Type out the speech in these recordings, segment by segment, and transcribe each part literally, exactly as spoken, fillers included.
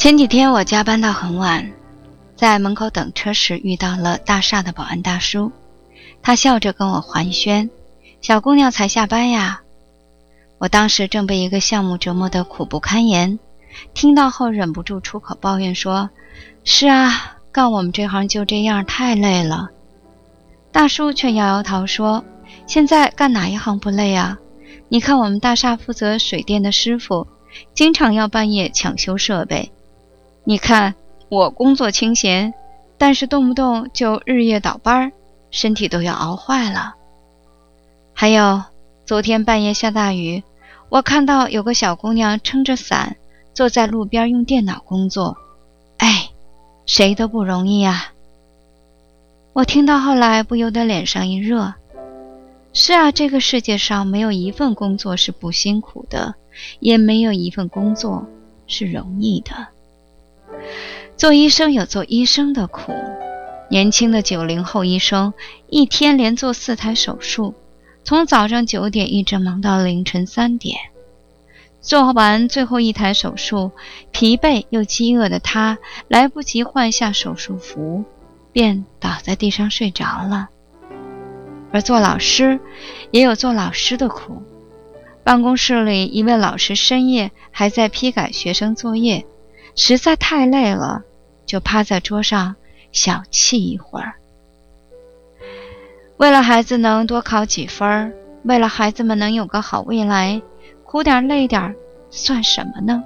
前几天我加班到很晚，在门口等车时遇到了大厦的保安大叔，他笑着跟我寒暄：“小姑娘才下班呀。”我当时正被一个项目折磨得苦不堪言，听到后忍不住出口抱怨说：“是啊，干我们这行就这样，太累了。”大叔却摇摇头说：“现在干哪一行不累啊？你看我们大厦负责水电的师傅，经常要半夜抢修设备。你看我工作清闲，但是动不动就日夜倒班，身体都要熬坏了。还有昨天半夜下大雨，我看到有个小姑娘撑着伞坐在路边用电脑工作，哎，谁都不容易啊。”我听到后来不由得脸上一热。是啊，这个世界上没有一份工作是不辛苦的，也没有一份工作是容易的。做医生有做医生的苦，年轻的九零后医生一天连做四台手术，从早上九点一直忙到凌晨三点。做完最后一台手术，疲惫又饥饿的他来不及换下手术服，便倒在地上睡着了。而做老师也有做老师的苦，办公室里一位老师深夜还在批改学生作业，实在太累了，就趴在桌上小憩一会儿。为了孩子能多考几分，为了孩子们能有个好未来，苦点累点算什么呢？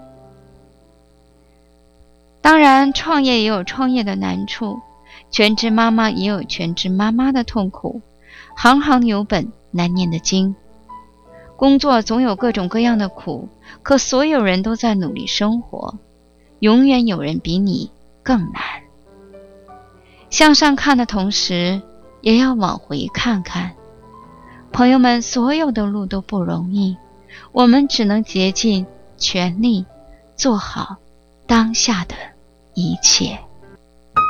当然，创业也有创业的难处，全职妈妈也有全职妈妈的痛苦，行行有本难念的经。工作总有各种各样的苦，可所有人都在努力生活，永远有人比你更难。向上看的同时，也要往回看看。朋友们，所有的路都不容易，我们只能竭尽全力做好当下的一切。